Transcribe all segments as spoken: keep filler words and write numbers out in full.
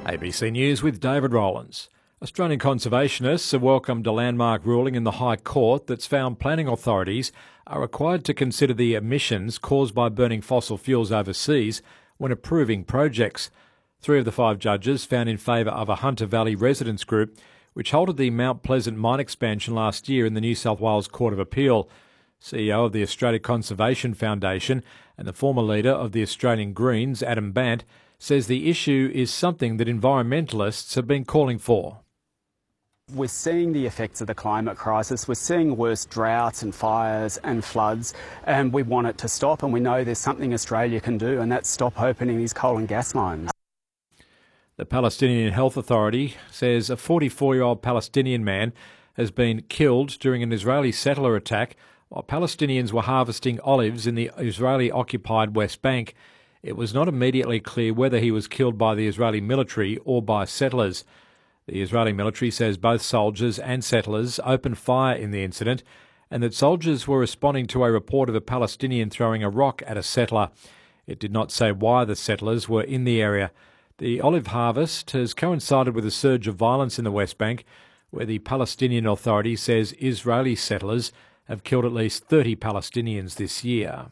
A B C News with David Rowlands. Australian conservationists have welcomed a landmark ruling in the High Court that's found planning authorities are required to consider the emissions caused by burning fossil fuels overseas when approving projects. Three of the five judges found in favour of a Hunter Valley residents group which halted the Mount Pleasant mine expansion last year in the New South Wales Court of Appeal. C E O of the Australia Conservation Foundation and the former leader of the Australian Greens, Adam Bandt, says the issue is something that environmentalists have been calling for. We're seeing the effects of the climate crisis. We're seeing worse droughts and fires and floods, and we want it to stop, and we know there's something Australia can do, and that's stop opening these coal and gas mines. The Palestinian Health Authority says a forty-four-year-old Palestinian man has been killed during an Israeli settler attack while Palestinians were harvesting olives in the Israeli-occupied West Bank. It was not immediately clear whether he was killed by the Israeli military or by settlers. The Israeli military says both soldiers and settlers opened fire in the incident and that soldiers were responding to a report of a Palestinian throwing a rock at a settler. It did not say why the settlers were in the area. The olive harvest has coincided with a surge of violence in the West Bank, where the Palestinian Authority says Israeli settlers have killed at least thirty Palestinians this year.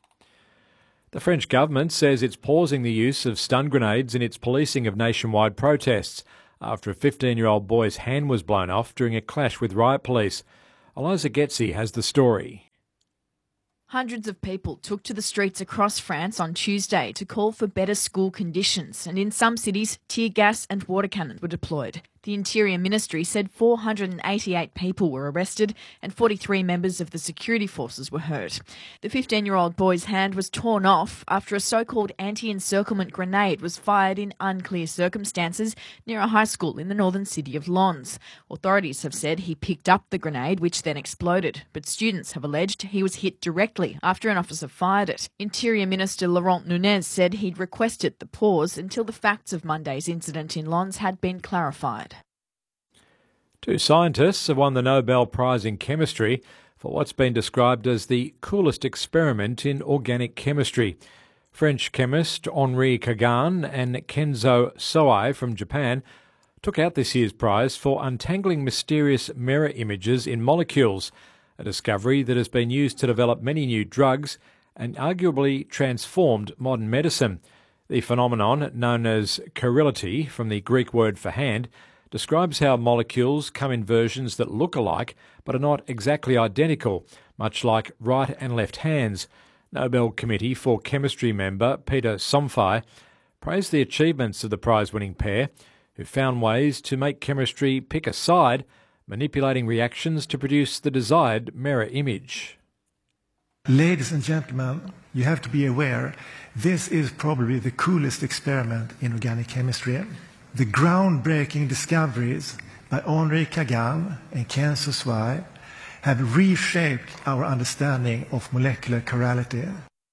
The French government says it's pausing the use of stun grenades in its policing of nationwide protests after a fifteen-year-old boy's hand was blown off during a clash with riot police. Eliza Getzi has the story. Hundreds of people took to the streets across France on Tuesday to call for better school conditions, and in some cities, tear gas and water cannons were deployed. The Interior Ministry said four hundred eighty-eight people were arrested and forty-three members of the security forces were hurt. The fifteen-year-old boy's hand was torn off after a so-called anti-encirclement grenade was fired in unclear circumstances near a high school in the northern city of Lens. Authorities have said he picked up the grenade, which then exploded, but students have alleged he was hit directly after an officer fired it. Interior Minister Laurent Nunez said he'd requested the pause until the facts of Monday's incident in Lens had been clarified. Two scientists have won the Nobel Prize in Chemistry for what's been described as the coolest experiment in organic chemistry. French chemist Henri Kagan and Kenzo Soei from Japan took out this year's prize for untangling mysterious mirror images in molecules, a discovery that has been used to develop many new drugs and arguably transformed modern medicine. The phenomenon, known as chirility, from the Greek word for hand, describes how molecules come in versions that look alike but are not exactly identical, much like right and left hands. Nobel Committee for Chemistry member Peter Somfy praised the achievements of the prize-winning pair, who found ways to make chemistry pick a side, manipulating reactions to produce the desired mirror image. Ladies and gentlemen, you have to be aware, this is probably the coolest experiment in organic chemistry. The groundbreaking discoveries by Henri Kagan and Kenzo Soei have reshaped our understanding of molecular chirality.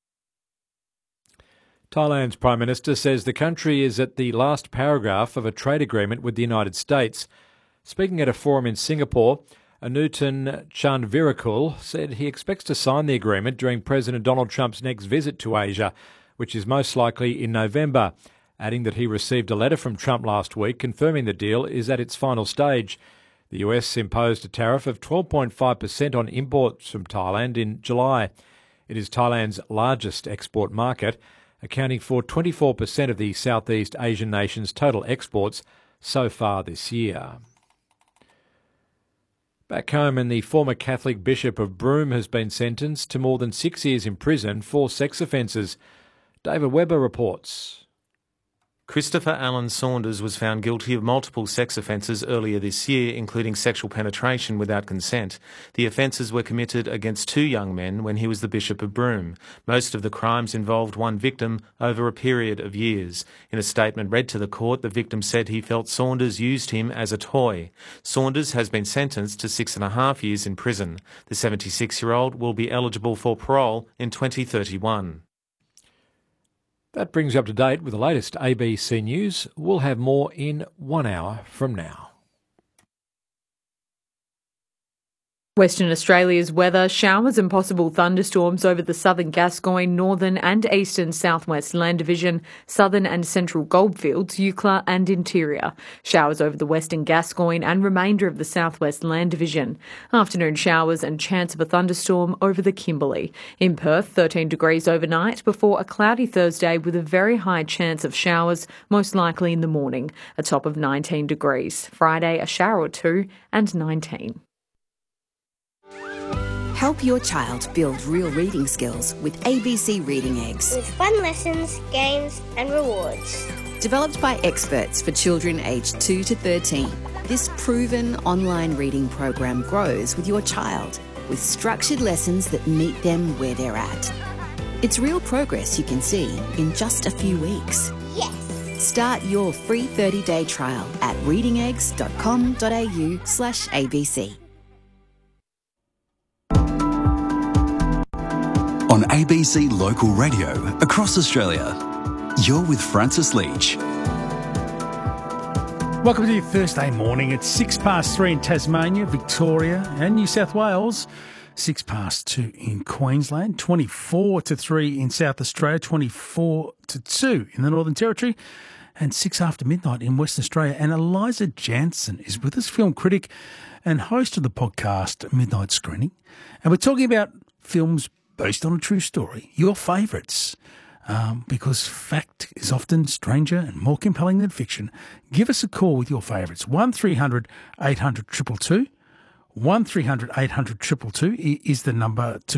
Thailand's Prime Minister says the country is at the last paragraph of a trade agreement with the United States. Speaking at a forum in Singapore, Anutin Chanvirakul said he expects to sign the agreement during President Donald Trump's next visit to Asia, which is most likely in November, adding that he received a letter from Trump last week confirming the deal is at its final stage. The U S imposed a tariff of twelve point five percent on imports from Thailand in July. It is Thailand's largest export market, accounting for twenty-four percent of the Southeast Asian nation's total exports so far this year. Back home, and the former Catholic Bishop of Broome has been sentenced to more than six years in prison for sex offences. David Webber reports. Christopher Allen Saunders was found guilty of multiple sex offences earlier this year, including sexual penetration without consent. The offences were committed against two young men when he was the Bishop of Broome. Most of the crimes involved one victim over a period of years. In a statement read to the court, the victim said he felt Saunders used him as a toy. Saunders has been sentenced to six and a half years in prison. The seventy-six-year-old will be eligible for parole in twenty thirty-one. That brings you up to date with the latest A B C News. We'll have more in one hour from now. Western Australia's weather, showers and possible thunderstorms over the southern Gascoyne, northern and eastern southwest land division, southern and central goldfields, Eucla and interior. Showers over the western Gascoyne and remainder of the southwest land division. Afternoon showers and chance of a thunderstorm over the Kimberley. In Perth, thirteen degrees overnight before a cloudy Thursday with a very high chance of showers, most likely in the morning, a top of nineteen degrees. Friday, a shower or two and nineteen. Help your child build real reading skills with A B C Reading Eggs. With fun lessons, games and rewards. Developed by experts for children aged two to thirteen, this proven online reading program grows with your child with structured lessons that meet them where they're at. It's real progress you can see in just a few weeks. Yes! Start your free thirty-day trial at readingeggs.com.au slash ABC. On A B C Local Radio across Australia, you're with Francis Leach. Welcome to your Thursday morning. It's six past three in Tasmania, Victoria and New South Wales. Six past two in Queensland, twenty-four to three in South Australia, twenty-four to two in the Northern Territory, and six after midnight in Western Australia. And Eliza Jansen is with us, film critic and host of the podcast Midnight Screening. And we're talking about films based on a true story, your favourites, um, because fact is often stranger and more compelling than fiction. Give us a call with your favourites. one three hundred eight hundred two two two. one three hundred eight hundred two two two is the number to